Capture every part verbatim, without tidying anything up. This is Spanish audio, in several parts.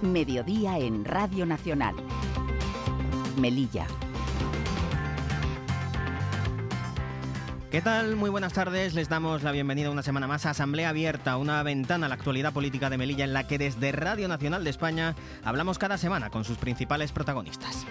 Mediodía en Radio Nacional. Melilla. ¿Qué tal? Muy buenas tardes. Les damos la bienvenida una semana más a Asamblea Abierta, una ventana a la actualidad política de Melilla en la que desde Radio Nacional de España hablamos cada semana con sus principales protagonistas.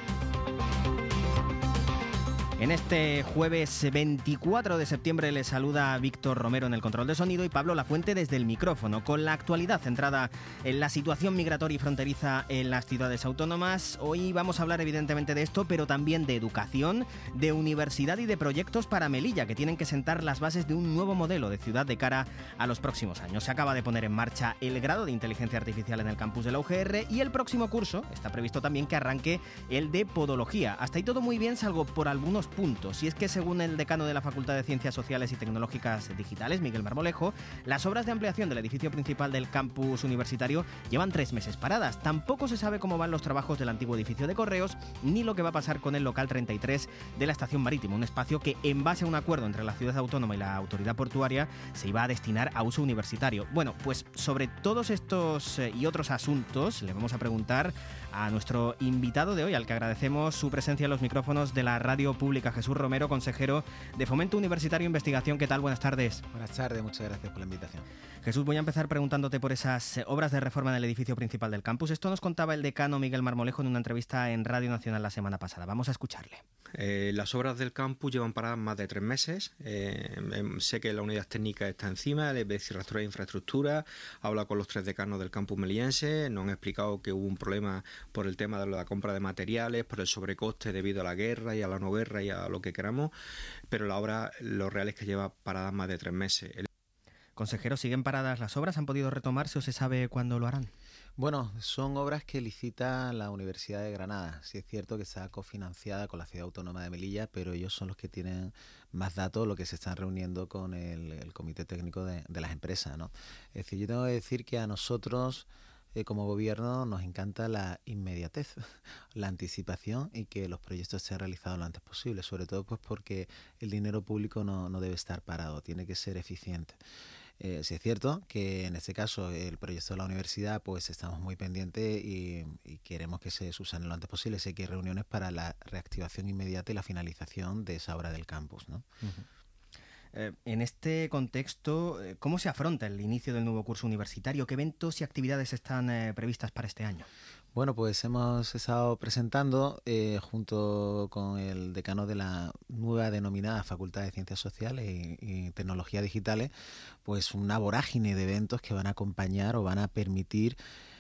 En este jueves veinticuatro de septiembre les saluda Víctor Romero en el control de sonido y Pablo Lafuente desde el micrófono, con la actualidad centrada en la situación migratoria y fronteriza en las ciudades autónomas. Hoy vamos a hablar evidentemente de esto, pero también de educación, de universidad y de proyectos para Melilla, que tienen que sentar las bases de un nuevo modelo de ciudad de cara a los próximos años. Se acaba de poner en marcha el grado de inteligencia artificial en el campus de la U G R y el próximo curso está previsto también que arranque el de podología. Hasta ahí todo muy bien, salvo por algunos puntos. Y es que según el decano de la Facultad de Ciencias Sociales y Tecnológicas Digitales, Miguel Marmolejo, las obras de ampliación del edificio principal del campus universitario llevan tres meses paradas. Tampoco se sabe cómo van los trabajos del antiguo edificio de Correos, ni lo que va a pasar con el local treinta y tres de la estación marítima, un espacio que, en base a un acuerdo entre la ciudad autónoma y la autoridad portuaria, se iba a destinar a uso universitario. Bueno, pues sobre todos estos y otros asuntos le vamos a preguntar a nuestro invitado de hoy, al que agradecemos su presencia en los micrófonos de la radio pública, Jesús Romero, consejero de Fomento Universitario e Investigación. ¿Qué tal? Buenas tardes. Buenas tardes, muchas gracias por la invitación. Jesús, voy a empezar preguntándote por esas obras de reforma en el edificio principal del campus. Esto nos contaba el decano Miguel Marmolejo en una entrevista en Radio Nacional la semana pasada. Vamos a escucharle. Eh, las obras del campus llevan paradas más de tres meses. Eh, eh, sé que la unidad técnica está encima, el vicerrector de infraestructura, habla con los tres decanos del campus melillense, nos han explicado que hubo un problema por el tema de la compra de materiales, por el sobrecoste debido a la guerra y a la no guerra y a lo que queramos, pero la obra, lo real es que lleva paradas más de tres meses. El... Consejero, ¿siguen paradas las obras? ¿Han podido retomarse o se sabe cuándo lo harán? Bueno, son obras que licita la Universidad de Granada. Sí es cierto que está cofinanciada con la Ciudad Autónoma de Melilla, pero ellos son los que tienen más datos, lo que se están reuniendo con el, el comité técnico de, de las empresas, ¿no? Es decir, yo tengo que decir que a nosotros, eh, como gobierno, nos encanta la inmediatez, la anticipación y que los proyectos sean realizados lo antes posible, sobre todo pues porque el dinero público no, no debe estar parado, tiene que ser eficiente. Eh, sí es cierto que en este caso el proyecto de la universidad pues estamos muy pendientes y, y queremos que se subsane lo antes posible. Sé que hay reuniones para la reactivación inmediata y la finalización de esa obra del campus, ¿no? Uh-huh. Eh, en este contexto, ¿cómo se afronta el inicio del nuevo curso universitario? ¿Qué eventos y actividades están eh, previstas para este año? Bueno, pues hemos estado presentando, eh, junto con el decano de la nueva denominada Facultad de Ciencias Sociales y, y Tecnologías Digitales, pues una vorágine de eventos que van a acompañar o van a permitir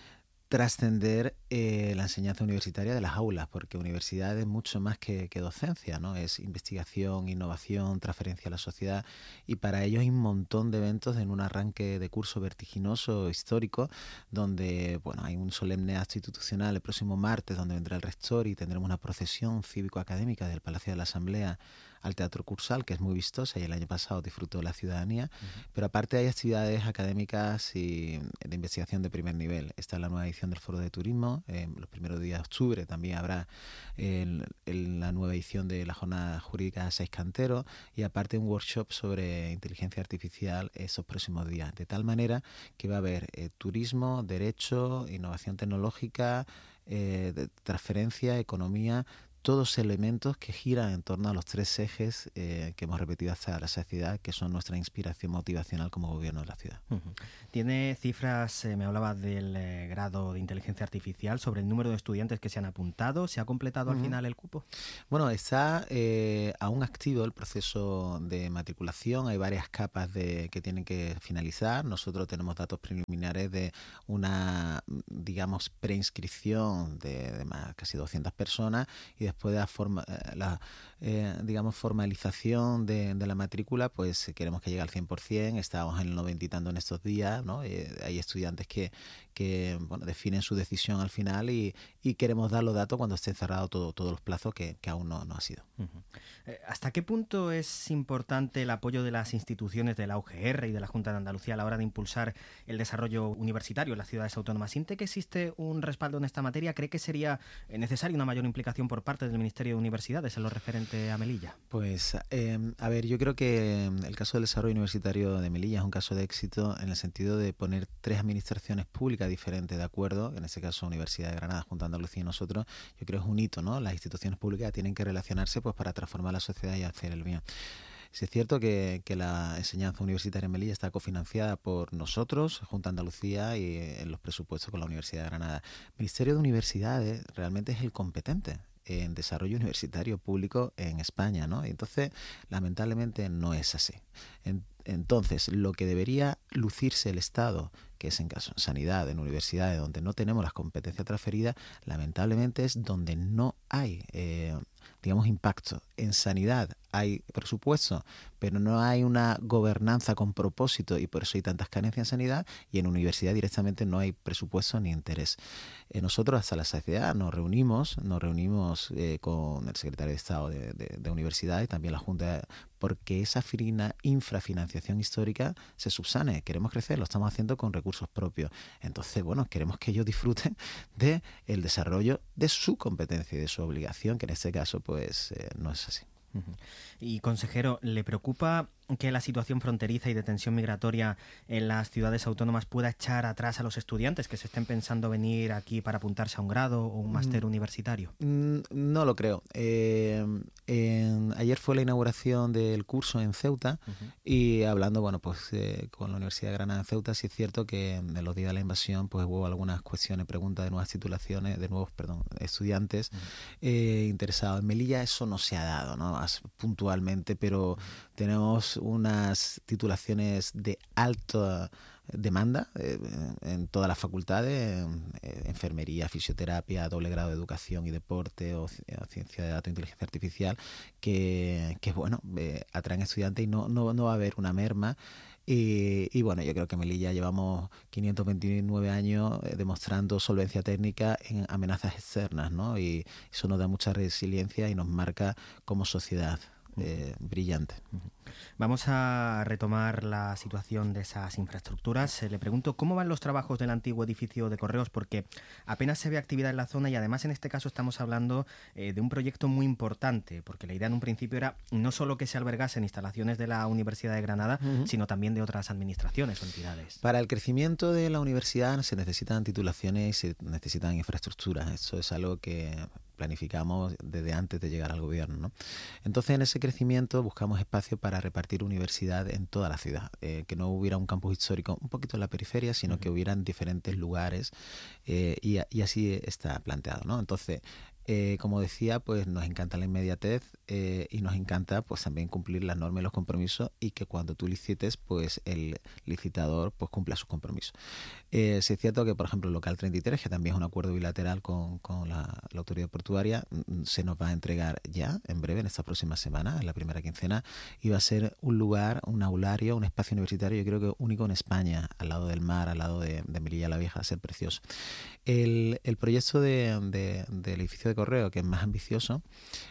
trascender eh, la enseñanza universitaria de las aulas, porque universidad es mucho más que, que docencia, ¿no? Es investigación, innovación, transferencia a la sociedad, y para ello hay un montón de eventos en un arranque de curso vertiginoso, histórico, donde bueno, hay un solemne acto institucional el próximo martes, donde vendrá el rector y tendremos una procesión cívico-académica del Palacio de la Asamblea al Teatro Cursal, que es muy vistosa y el año pasado disfrutó la ciudadanía, uh-huh. Pero aparte hay actividades académicas y de investigación de primer nivel. Está la nueva edición del Foro de Turismo, eh, los primeros días de octubre también habrá el, el, la nueva edición de la Jornada Jurídica Seis Canteros, y aparte un workshop sobre inteligencia artificial esos próximos días, de tal manera que va a haber eh, turismo, derecho, innovación tecnológica, eh, de transferencia, economía, todos elementos que giran en torno a los tres ejes eh, que hemos repetido hasta la saciedad, que son nuestra inspiración motivacional como gobierno de la ciudad. Uh-huh. ¿Tiene cifras, eh, me hablaba del eh, grado de inteligencia artificial, sobre el número de estudiantes que se han apuntado? ¿Se ha completado uh-huh. al final el cupo? Bueno, está eh, aún activo el proceso de matriculación, hay varias capas de, que tienen que finalizar. Nosotros tenemos datos preliminares de una, digamos, preinscripción de, de más, casi doscientas personas, y después de la, forma, la eh, digamos, formalización de, de la matrícula, pues queremos que llegue al cien por ciento, estamos en el noventa y tanto en estos días, ¿no? Eh, hay estudiantes que, que bueno, definen su decisión al final y, y queremos dar los datos cuando estén cerrados todo, todos los plazos que, que aún no, no ha sido. Uh-huh. Eh, ¿Hasta qué punto es importante el apoyo de las instituciones de la U G R y de la Junta de Andalucía a la hora de impulsar el desarrollo universitario en las ciudades autónomas? ¿Siente que existe un respaldo en esta materia? ¿Cree que sería necesaria una mayor implicación por parte parte del Ministerio de Universidades en lo referente a Melilla? Pues, eh, a ver, yo creo que el caso del desarrollo universitario de Melilla es un caso de éxito en el sentido de poner tres administraciones públicas diferentes de acuerdo, en este caso Universidad de Granada junto a Andalucía y nosotros. Yo creo que es un hito, ¿no? Las instituciones públicas tienen que relacionarse pues para transformar la sociedad y hacer el bien. Sí es cierto que, que la enseñanza universitaria en Melilla está cofinanciada por nosotros, junto a Andalucía, y en los presupuestos con la Universidad de Granada. El Ministerio de Universidades realmente es el competente en desarrollo universitario público en España, ¿no? Y entonces, lamentablemente, no es así. En, entonces, lo que debería lucirse el Estado, que es en caso en sanidad, en universidades, donde no tenemos las competencias transferidas, lamentablemente es donde no hay, eh, digamos, impacto. En sanidad hay presupuesto, pero no hay una gobernanza con propósito y por eso hay tantas carencias en sanidad, y en universidad directamente no hay presupuesto ni interés. Eh, nosotros hasta la saciedad nos reunimos, nos reunimos eh, con el secretario de Estado de, de, de Universidad y también la Junta, porque esa firina infrafinanciación histórica se subsane. Queremos crecer, lo estamos haciendo con recursos propios. Entonces, bueno, queremos que ellos disfruten de el desarrollo de su competencia y de su obligación, que en este caso pues eh, no es así. Uh-huh. Y, consejero, ¿le preocupa que la situación fronteriza y de tensión migratoria en las ciudades autónomas pueda echar atrás a los estudiantes que se estén pensando venir aquí para apuntarse a un grado o un máster mm, universitario? No lo creo. Eh, en, ayer fue la inauguración del curso en Ceuta, uh-huh. y hablando bueno, pues eh, con la Universidad de Granada en Ceuta, sí es cierto que en los días de la invasión pues hubo algunas cuestiones, preguntas de nuevas titulaciones, de nuevos perdón, estudiantes uh-huh. eh, interesados. En Melilla eso no se ha dado, ¿no? Más puntualmente, pero uh-huh. tenemos unas titulaciones de alta demanda eh, en todas las facultades, eh, enfermería, fisioterapia, doble grado de educación y deporte o, o ciencia de datos e inteligencia artificial, que, que bueno, eh, atraen estudiantes y no, no, no va a haber una merma. Y, y bueno, yo creo que en Melilla llevamos quinientos veintinueve años eh, demostrando solvencia técnica en amenazas externas, ¿no? Y eso nos da mucha resiliencia y nos marca como sociedad. Eh, brillante. Vamos a retomar la situación de esas infraestructuras. Le pregunto, ¿cómo van los trabajos del antiguo edificio de Correos? Porque apenas se ve actividad en la zona y además en este caso estamos hablando eh, de un proyecto muy importante, porque la idea en un principio era no solo que se albergasen instalaciones de la Universidad de Granada, uh-huh. sino también de otras administraciones o entidades. Para el crecimiento de la universidad se necesitan titulaciones y se necesitan infraestructuras. Eso es algo que planificamos desde antes de llegar al gobierno, ¿no? Entonces, en ese crecimiento buscamos espacio para repartir universidad en toda la ciudad, eh, que no hubiera un campus histórico un poquito en la periferia, sino uh-huh. que hubieran diferentes lugares, eh, y, y así está planteado, ¿no? Entonces, Eh, como decía, pues nos encanta la inmediatez eh, y nos encanta pues también cumplir las normas y los compromisos, y que cuando tú licites pues el licitador pues cumpla sus compromisos. Eh, sí es cierto que, por ejemplo, el local treinta y tres, que también es un acuerdo bilateral con, con la, la autoridad portuaria, se nos va a entregar ya en breve, en esta próxima semana, en la primera quincena, y va a ser un lugar, un aulario, un espacio universitario, yo creo que único en España, al lado del mar, al lado de, de Melilla la Vieja, va a ser precioso. El, el proyecto de, de, del edificio de Correo, que es más ambicioso,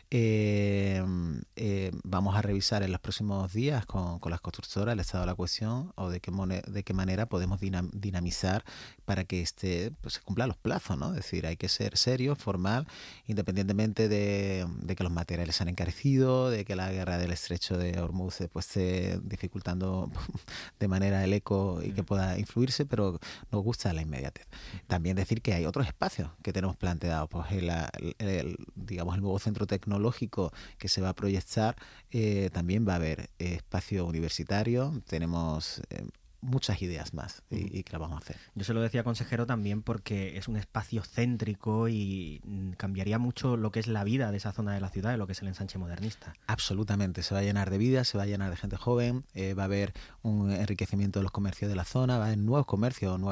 eh, eh, vamos a revisar en los próximos días con, con las constructoras el estado de la cuestión, o de qué, mon- de qué manera podemos dinam- dinamizar para que este, pues, se cumplan los plazos, ¿no? Es decir, hay que ser serio, formal, independientemente de, de que los materiales se han encarecido, de que la guerra del estrecho de Hormuz pues, esté dificultando de manera el eco y que pueda influirse, pero nos gusta la inmediatez. También decir que hay otros espacios que tenemos planteados, pues el, el, el, digamos, el nuevo centro tecnológico que se va a proyectar, eh, también va a haber eh, espacio universitario, tenemos eh, muchas ideas más y, y que las vamos a hacer. Yo se lo decía, consejero, también porque es un espacio céntrico y cambiaría mucho lo que es la vida de esa zona de la ciudad, de lo que es el ensanche modernista. Absolutamente, se va a llenar de vida, se va a llenar de gente joven, eh, va a haber un enriquecimiento de los comercios de la zona, va a haber nuevos comercios, nuevas